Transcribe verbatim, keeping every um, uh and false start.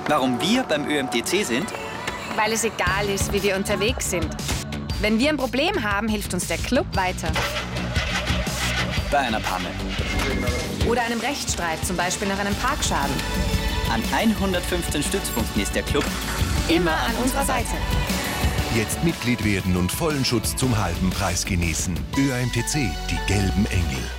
Warum wir beim Ö M T C sind? Weil es egal ist, wie wir unterwegs sind. Wenn wir ein Problem haben, hilft uns der Club weiter. Bei einer Panne. Oder einem Rechtsstreit, zum Beispiel nach einem Parkschaden. An hundertfünfzehn Stützpunkten ist der Club immer an unserer Seite. Jetzt Mitglied werden und vollen Schutz zum halben Preis genießen. Ö M T C, die gelben Engel.